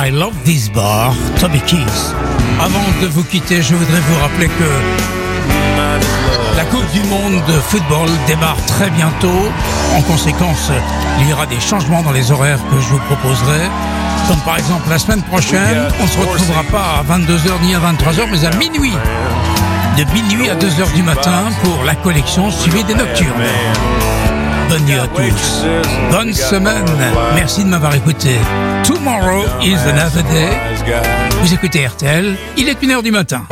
I Love This Bar, Toby Keith. Avant de vous quitter, je voudrais vous rappeler que la Coupe du Monde de football démarre très bientôt. En conséquence, il y aura des changements dans les horaires que je vous proposerai. Comme par exemple la semaine prochaine, on ne se retrouvera pas à 22h ni à 23h, mais à minuit. De minuit à 2h du matin pour la collection suivie des nocturnes. Bonne nuit à tous. Bonne semaine. Merci de m'avoir écouté. Tomorrow is another day. Vous écoutez RTL, il est 1h du matin.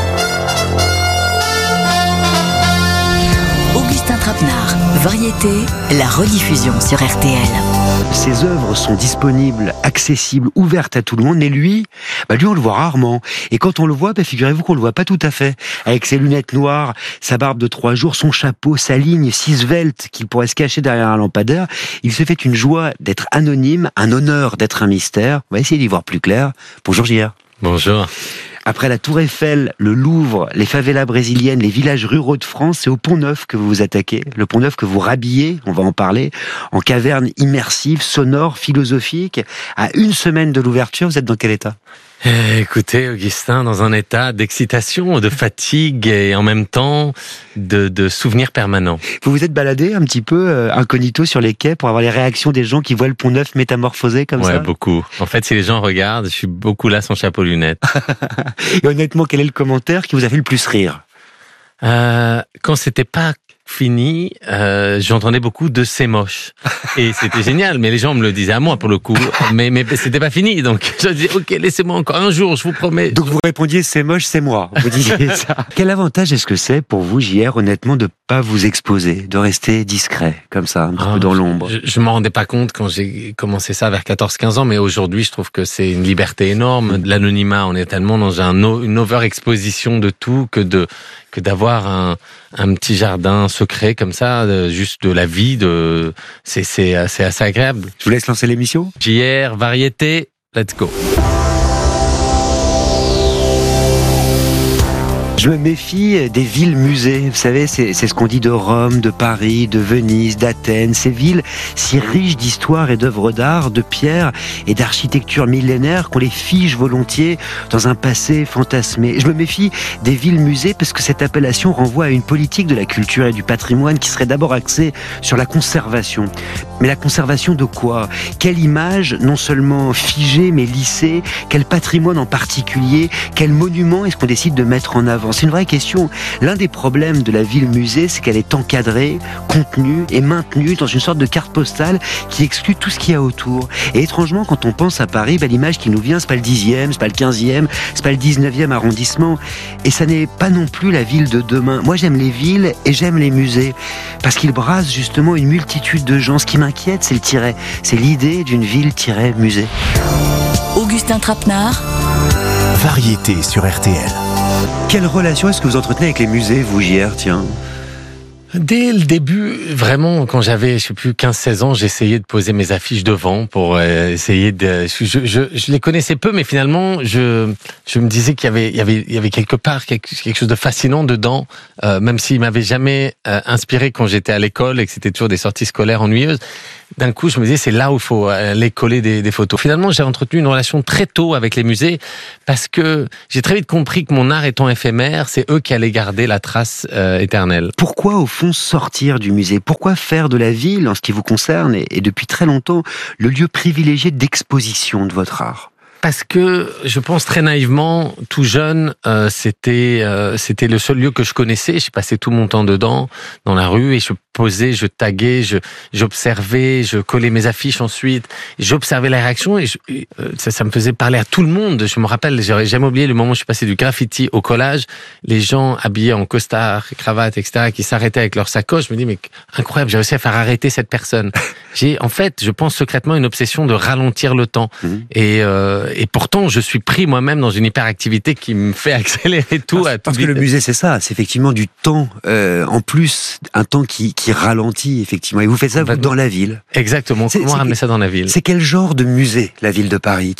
Augustin Trapenard, Variété, la rediffusion sur RTL. Ses œuvres sont disponibles, accessibles, ouvertes à tout le monde, mais lui on le voit rarement. Et quand on le voit, figurez-vous qu'on le voit pas tout à fait. Avec ses lunettes noires, sa barbe de 3 jours, son chapeau, sa ligne si svelte qu'il pourrait se cacher derrière un lampadaire, il se fait une joie d'être anonyme, un honneur d'être un mystère. On va essayer d'y voir plus clair. Bonjour JR. Bonjour. Après la Tour Eiffel, le Louvre, les favelas brésiliennes, les villages ruraux de France, c'est au Pont-Neuf que vous vous attaquez. Le Pont-Neuf que vous rhabillez, on va en parler, en caverne immersive, sonore, philosophique. À 1 semaine de l'ouverture, vous êtes dans quel état ? Écoutez, Augustin, dans un état d'excitation, de fatigue et en même temps de souvenirs permanents. Vous vous êtes baladé un petit peu incognito sur les quais pour avoir les réactions des gens qui voient le Pont-Neuf métamorphosé comme ça ? Ouais, beaucoup. En fait, si les gens regardent, je suis beaucoup là sans chapeau lunettes. Et honnêtement, quel est le commentaire qui vous a fait le plus rire ? Quand c'était pas fini, j'entendais beaucoup de c'est moche. Et c'était génial, mais les gens me le disaient à moi pour le coup. Mais c'était pas fini, donc je disais ok, laissez-moi encore un jour, je vous promets. Donc vous répondiez c'est moche, c'est moi. Vous disiez ça. Quel avantage est-ce que c'est pour vous, JR, honnêtement, de pas vous exposer, de rester discret, comme ça, un petit peu dans l'ombre ? Je m'en rendais pas compte quand j'ai commencé ça vers 14-15 ans, mais aujourd'hui, je trouve que c'est une liberté énorme. L'anonymat, on est tellement dans une over-exposition de tout que d'avoir un petit jardin secret comme ça, juste de la vie, c'est assez agréable. Je vous laisse lancer l'émission. JR, Variété, let's go. Je me méfie des villes-musées. Vous savez, c'est ce qu'on dit de Rome, de Paris, de Venise, d'Athènes. Ces villes si riches d'histoire et d'œuvres d'art, de pierre et d'architecture millénaire qu'on les fige volontiers dans un passé fantasmé. Je me méfie des villes-musées parce que cette appellation renvoie à une politique de la culture et du patrimoine qui serait d'abord axée sur la conservation. Mais la conservation de quoi ? Quelle image, non seulement figée mais lissée ? Quel patrimoine en particulier ? Quel monument est-ce qu'on décide de mettre en avant ? C'est une vraie question. L'un des problèmes de la ville-musée, c'est qu'elle est encadrée, contenue et maintenue dans une sorte de carte postale qui exclut tout ce qu'il y a autour. Et étrangement, quand on pense à Paris, l'image qui nous vient, c'est pas le 10e, c'est pas le 15e, c'est pas le 19e arrondissement. Et ça n'est pas non plus la ville de demain. Moi, j'aime les villes et j'aime les musées parce qu'ils brassent justement une multitude de gens. Ce qui m'inquiète, c'est le tiret. C'est l'idée d'une ville-musée. Augustin Trapenard. Variété sur RTL. Quelle relation est-ce que vous entretenez avec les musées, vous, JR, tiens ? Dès le début, vraiment, quand j'avais, 15-16 ans, j'essayais de poser mes affiches devant pour essayer de... Je les connaissais peu, mais finalement, je me disais qu'il y avait quelque part quelque chose de fascinant dedans, même s'il m'avait jamais inspiré quand j'étais à l'école et que c'était toujours des sorties scolaires ennuyeuses. D'un coup, je me disais, c'est là où il faut aller coller des photos. Finalement, j'ai entretenu une relation très tôt avec les musées parce que j'ai très vite compris que mon art étant éphémère, c'est eux qui allaient garder la trace éternelle. Pourquoi, au fond, sortir du musée ? Pourquoi faire de la ville, en ce qui vous concerne, et depuis très longtemps, le lieu privilégié d'exposition de votre art ? Parce que je pense très naïvement, tout jeune, c'était le seul lieu que je connaissais. J'ai passé tout mon temps dedans, dans la rue, et je posais, je taguais, j'observais, je collais mes affiches ensuite. J'observais la réaction et ça me faisait parler à tout le monde. Je me rappelle, j'aurais jamais oublié le moment où je suis passé du graffiti au collage. Les gens habillés en costard, cravate, etc., qui s'arrêtaient avec leur sacoche. Je me dis, mais incroyable, j'ai réussi à faire arrêter cette personne. J'ai, en fait, je pense secrètement une obsession de ralentir le temps. Et pourtant, je suis pris moi-même dans une hyperactivité qui me fait accélérer tout. Parce que le musée, c'est ça. C'est effectivement du temps, en plus, un temps qui ralentit, effectivement. Et vous faites ça, vous, dans la ville. Exactement. Comment ramener ça dans la ville ? C'est quel genre de musée, la ville de Paris, tiens ?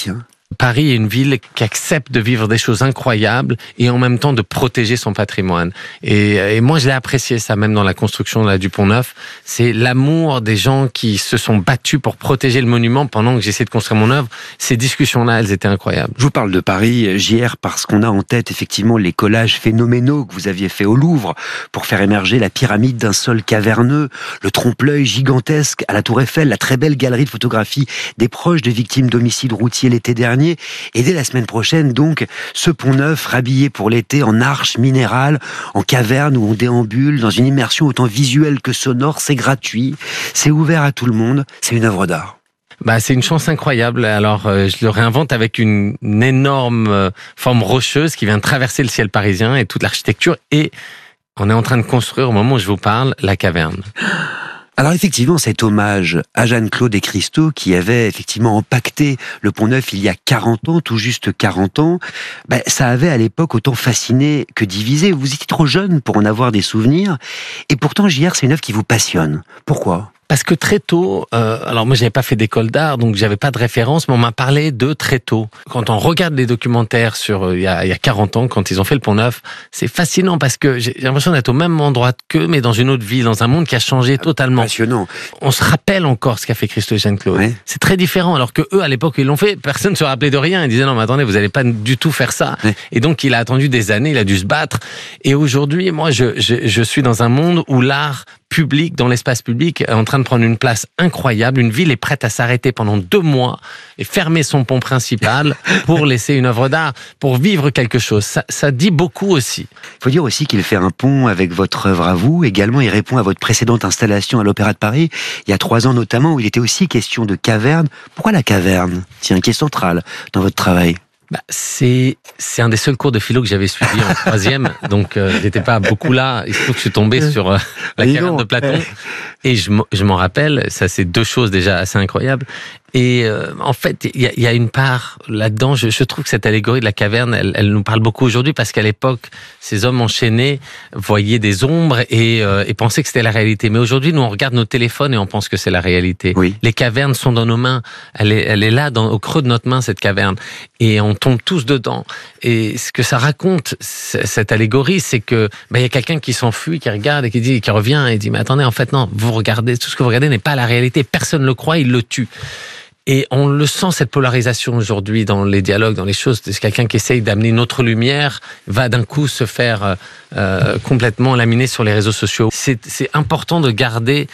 Paris est une ville qui accepte de vivre des choses incroyables et en même temps de protéger son patrimoine. Et moi, je l'ai apprécié ça, même dans la construction là, du Pont-Neuf. C'est l'amour des gens qui se sont battus pour protéger le monument pendant que j'essayais de construire mon œuvre. Ces discussions-là, elles étaient incroyables. Je vous parle de Paris, JR, parce qu'on a en tête effectivement les collages phénoménaux que vous aviez fait au Louvre pour faire émerger la pyramide d'un sol caverneux, le trompe-l'œil gigantesque à la Tour Eiffel, la très belle galerie de photographie des proches de victimes d'homicides routiers l'été dernier. Et dès la semaine prochaine, donc, ce Pont-Neuf rhabillé pour l'été en arche minérale, en caverne où on déambule, dans une immersion autant visuelle que sonore, c'est gratuit, c'est ouvert à tout le monde, c'est une œuvre d'art. C'est une chance incroyable. Alors, je le réinvente avec une énorme forme rocheuse qui vient traverser le ciel parisien et toute l'architecture. Et on est en train de construire, au moment où je vous parle, la caverne. Alors effectivement, cet hommage à Jeanne-Claude et Christo, qui avait effectivement empaqueté le Pont-Neuf il y a 40 ans, tout juste 40 ans, ça avait à l'époque autant fasciné que divisé. Vous étiez trop jeune pour en avoir des souvenirs, et pourtant JR, c'est une œuvre qui vous passionne. Pourquoi ? Parce que très tôt, alors moi j'avais pas fait d'école d'art, donc j'avais pas de référence, mais on m'a parlé d'eux très tôt. Quand on regarde les documentaires sur il y a 40 ans, quand ils ont fait le Pont-Neuf, c'est fascinant parce que j'ai l'impression d'être au même endroit qu'eux, mais dans une autre ville, dans un monde qui a changé totalement. Passionnant. On se rappelle encore ce qu'a fait Christo et Jeanne-Claude. Ouais. C'est très différent, alors que eux à l'époque ils l'ont fait, personne ne se rappelait de rien. Ils disaient non mais attendez, vous allez pas du tout faire ça. Ouais. Et donc il a attendu des années, il a dû se battre. Et aujourd'hui, moi je suis dans un monde où l'art public, dans l'espace public, est en train de prendre une place incroyable. Une ville est prête à s'arrêter pendant 2 mois et fermer son pont principal pour laisser une œuvre d'art, pour vivre quelque chose. Ça dit beaucoup aussi. Il faut dire aussi qu'il fait un pont avec votre œuvre à vous. Également, il répond à votre précédente installation à l'Opéra de Paris, il y a 3 ans notamment, où il était aussi question de caverne. Pourquoi la caverne ? Tiens, qui est centrale dans votre travail. C'est un des seuls cours de philo que j'avais suivi en 3e, donc j'étais pas beaucoup là. Il se trouve que je suis tombé sur la caverne de Platon, et je m'en rappelle. Ça, c'est 2 choses déjà assez incroyables. Et en fait, il y a une part là-dedans. Je trouve que cette allégorie de la caverne, elle nous parle beaucoup aujourd'hui parce qu'à l'époque, ces hommes enchaînés voyaient des ombres et pensaient que c'était la réalité. Mais aujourd'hui, nous, on regarde nos téléphones et on pense que c'est la réalité. Oui. Les cavernes sont dans nos mains. Elle est là, au creux de notre main, cette caverne. Et on tombe tous dedans. Et ce que ça raconte, cette allégorie, c'est que il y a quelqu'un qui s'enfuit, qui regarde et qui revient et dit mais attendez, en fait non, vous regardez, tout ce que vous regardez n'est pas la réalité. Personne ne le croit, il le tue. Et on le sent, cette polarisation aujourd'hui dans les dialogues, dans les choses. C'est quelqu'un qui essaye d'amener une autre lumière, va d'un coup se faire complètement laminer sur les réseaux sociaux. C'est important de garder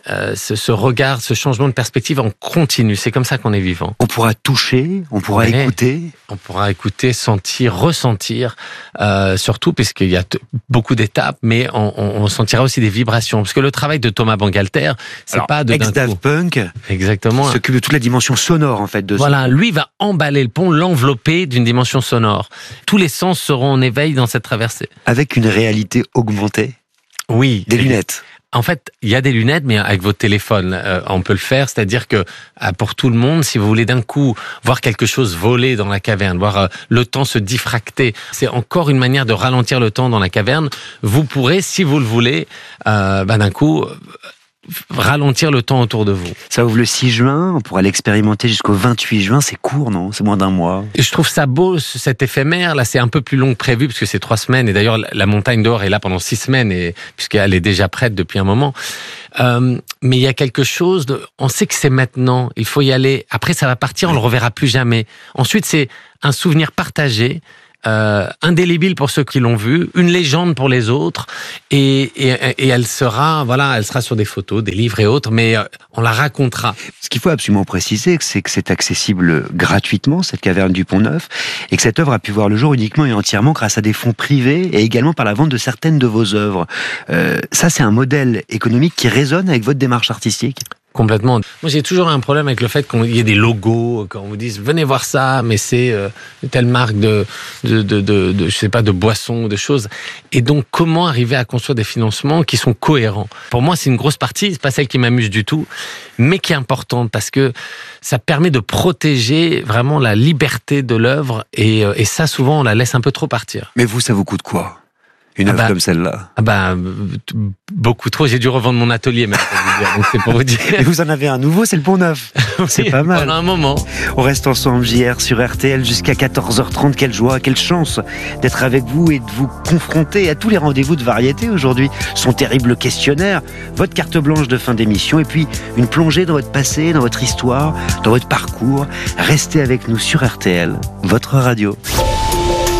ce regard, ce changement de perspective en continu. C'est comme ça qu'on est vivant. On pourra toucher, on pourra écouter. On pourra écouter, sentir, ressentir, surtout puisqu'il y a beaucoup d'étapes, mais on sentira aussi des vibrations. Parce que le travail de Thomas Bangalter, c'est pas de ex-Daft Punk, exactement, qui s'occupe de toute la dimension sonore en fait de voilà, lui va emballer le pont, l'envelopper d'une dimension sonore. Tous les sens seront en éveil dans cette traversée. Avec une réalité augmentée. Oui. Des lunettes. En fait, il y a des lunettes, mais avec votre téléphone, on peut le faire. C'est-à-dire que pour tout le monde, si vous voulez d'un coup voir quelque chose voler dans la caverne, voir le temps se diffracter, c'est encore une manière de ralentir le temps dans la caverne. Vous pourrez, si vous le voulez, d'un coup ralentir le temps autour de vous. Ça ouvre le 6 juin, on pourra l'expérimenter jusqu'au 28 juin, c'est court, non ? C'est moins d'1 mois. Et je trouve ça beau, cet éphémère, là c'est un peu plus long que prévu, parce que c'est 3 semaines, et d'ailleurs la montagne d'or est là pendant 6 semaines, puisqu'elle est déjà prête depuis un moment. Mais il y a quelque chose, on sait que c'est maintenant, il faut y aller, après ça va partir, on le reverra plus jamais. Ensuite c'est un souvenir partagé, indélébile pour ceux qui l'ont vu, une légende pour les autres, et elle sera sur des photos, des livres et autres, mais on la racontera. Ce qu'il faut absolument préciser, c'est que c'est accessible gratuitement, cette caverne du Pont-Neuf, et que cette œuvre a pu voir le jour uniquement et entièrement grâce à des fonds privés et également par la vente de certaines de vos œuvres. Ça, c'est un modèle économique qui résonne avec votre démarche artistique ? Complètement. Moi, j'ai toujours un problème avec le fait qu'il y ait des logos, quand on vous dise venez voir ça, mais c'est telle marque de je sais pas, de boissons, de choses. Et donc, comment arriver à construire des financements qui sont cohérents ? Pour moi, c'est une grosse partie, c'est pas celle qui m'amuse du tout, mais qui est importante parce que ça permet de protéger vraiment la liberté de l'œuvre et ça, souvent, on la laisse un peu trop partir. Mais vous, ça vous coûte quoi ? une œuvre comme celle-là? Beaucoup trop. J'ai dû revendre mon atelier même, pour vous dire. Donc c'est pour vous dire. Et vous en avez un nouveau, c'est le Pont Neuf. C'est pas mal. Pendant un moment. On reste ensemble, JR, sur RTL jusqu'à 14h30. Quelle joie, quelle chance d'être avec vous et de vous confronter à tous les rendez-vous de variété aujourd'hui. Son terrible questionnaire, votre carte blanche de fin d'émission et puis une plongée dans votre passé, dans votre histoire, dans votre parcours. Restez avec nous sur RTL, votre radio.